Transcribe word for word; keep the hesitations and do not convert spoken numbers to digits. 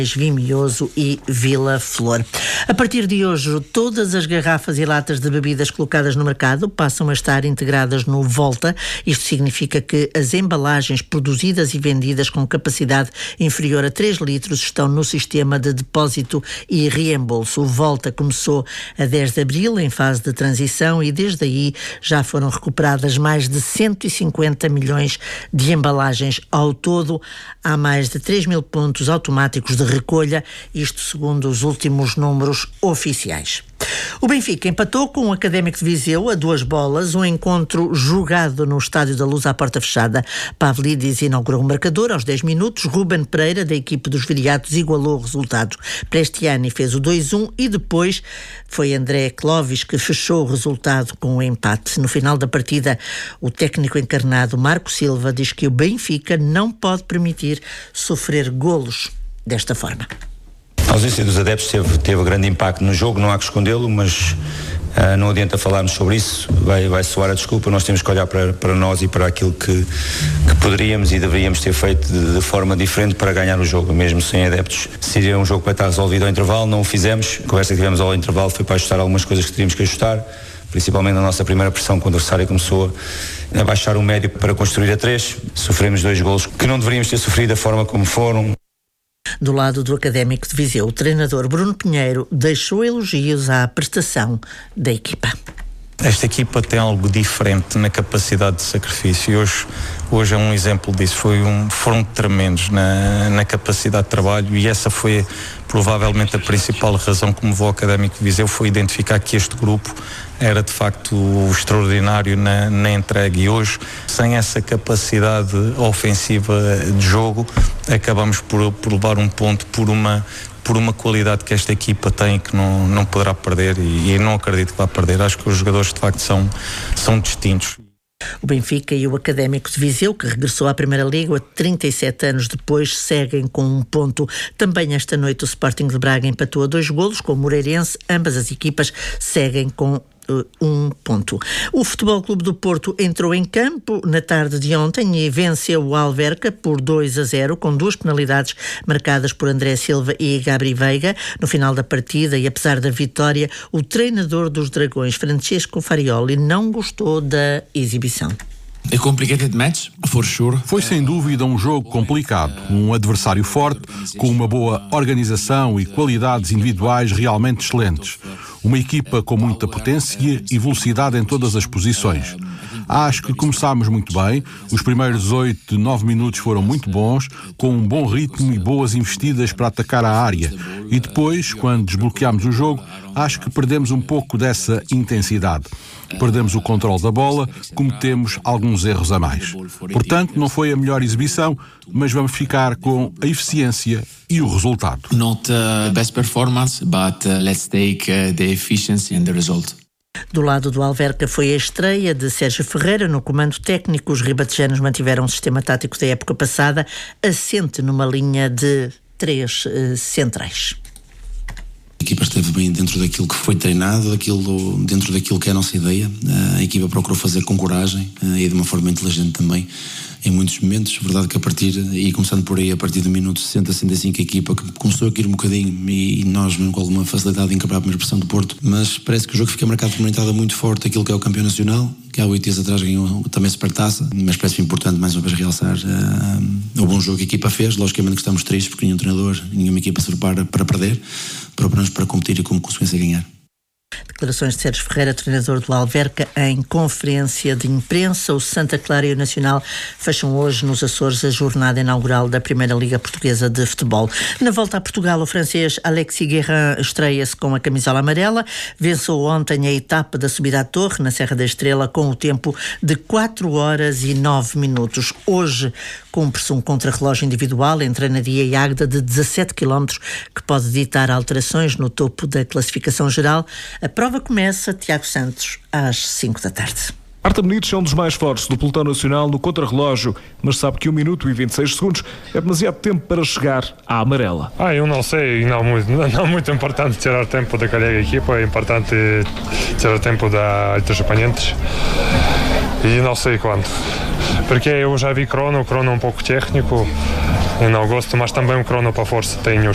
Vimioso e Vila Flor. A partir de hoje, todas as garrafas e latas de bebidas colocadas no mercado passam a estar integradas no Volta. Isto significa que as embalagens produzidas e vendidas com capacidade inferior a três litros estão no sistema de depósito e reembolso. O Volta começou a dez de abril, em fase de transição, e desde aí já foram recuperadas mais de cento e cinquenta milhões de embalagens. Ao todo, há mais de três mil pontos automáticos de recolha, isto segundo os últimos números oficiais. O Benfica empatou com o Académico de Viseu a duas bolas, um encontro jogado no Estádio da Luz à porta fechada. Pavlidis inaugurou o marcador aos dez minutos, Ruben Pereira, da equipe dos Viriatos, igualou o resultado. Prestiani fez o dois a um e depois foi André Clovis que fechou o resultado com o empate. No final da partida, o técnico encarnado Marco Silva diz que o Benfica não pode permitir sofrer golos desta forma. A ausência dos adeptos teve, teve grande impacto no jogo, não há que escondê-lo, mas uh, não adianta falarmos sobre isso, vai, vai soar a desculpa. Nós temos que olhar para, para nós e para aquilo que, que poderíamos e deveríamos ter feito de, de forma diferente para ganhar o jogo, mesmo sem adeptos. Seria um jogo para estar resolvido ao intervalo, não o fizemos. A conversa que tivemos ao intervalo foi para ajustar algumas coisas que teríamos que ajustar, principalmente na nossa primeira pressão, quando o adversário começou a baixar o médio para construir a três. Sofremos dois golos que não deveríamos ter sofrido da forma como foram. Do lado do Académico de Viseu, o treinador Bruno Pinheiro deixou elogios à prestação da equipa. Esta equipa tem algo diferente na capacidade de sacrifício e hoje, hoje é um exemplo disso. Foi um, foram tremendos na, na capacidade de trabalho e essa foi provavelmente a principal razão que me levou ao Académico de Viseu, foi identificar que este grupo era de facto extraordinário na, na entrega e hoje, sem essa capacidade ofensiva de jogo, acabamos por, por levar um ponto por uma, por uma qualidade que esta equipa tem que não, não poderá perder e, e não acredito que vá perder. Acho que os jogadores de facto são, são distintos. O Benfica e o Académico de Viseu, que regressou à Primeira Liga trinta e sete anos depois, seguem com um ponto. Também esta noite o Sporting de Braga empatou a dois golos com o Moreirense. Ambas as equipas seguem com uh, um ponto. O Futebol Clube do Porto entrou em campo na tarde de ontem e venceu o Alverca por dois a zero, com duas penalidades marcadas por André Silva e Gabri Veiga. No final da partida, e apesar da vitória, o treinador dos Dragões, Francesco Farioli, não gostou da exibição. A complicated match, for sure. Foi sem dúvida um jogo complicado, um adversário forte, com uma boa organização e qualidades individuais realmente excelentes. Uma equipa com muita potência e velocidade em todas as posições. Acho que começámos muito bem, os primeiros oito, nove minutos foram muito bons, com um bom ritmo e boas investidas para atacar a área. E depois, quando desbloqueámos o jogo, acho que perdemos um pouco dessa intensidade. Perdemos o controle da bola, cometemos alguns erros a mais. Portanto, não foi a melhor exibição, mas vamos ficar com a eficiência e o resultado. Not the best performance, but uh, let's take uh, the efficiency and the result. Do lado do Alverca foi a estreia de Sérgio Ferreira no comando técnico. Os ribatejanos mantiveram um sistema tático da época passada, assente numa linha de três uh, centrais. A equipa esteve bem dentro daquilo que foi treinado, daquilo, dentro daquilo que é a nossa ideia. A equipa procurou fazer com coragem e de uma forma inteligente também em muitos momentos. Verdade que a partir, e começando por aí, a partir do minuto sessenta, sessenta e cinco, a equipa começou a cair um bocadinho e nós mesmo com alguma facilidade em quebrar a primeira pressão do Porto, mas parece que o jogo fica marcado por uma entrada muito forte daquilo que é o campeão nacional, que há oito dias atrás ganhou também Supertaça, mas parece importante mais uma vez realçar uh, o bom jogo que a equipa fez. Logicamente que estamos tristes porque nenhum treinador, nenhuma equipa se prepara para perder, preparamos para competir e como consequência ganhar. Declarações de Sérgio Ferreira, treinador do Alverca, em conferência de imprensa. O Santa Clara e o Nacional fecham hoje nos Açores a jornada inaugural da Primeira Liga Portuguesa de Futebol. Na volta a Portugal, o francês Alexis Guérin estreia-se com a camisola amarela. Venceu ontem a etapa da subida à Torre, na Serra da Estrela, com o tempo de quatro horas e nove minutos. Hoje cumpre-se um contrarrelógio individual entre Anadia e Águeda de dezassete quilómetros, que pode ditar alterações no topo da classificação geral. A prova começa, Tiago Santos, às cinco da tarde. Marta Benito é um dos mais fortes do pelotão nacional no contrarrelógio, mas sabe que um minuto e vinte e seis segundos é demasiado tempo para chegar à amarela. Ah, eu não sei, não muito, não muito importante tirar tempo daquela equipa, é importante tirar tempo da outros oponentes e não sei quanto, porque eu já vi crono, o crono é um pouco técnico, eu não gosto, mas também o crono para força tenho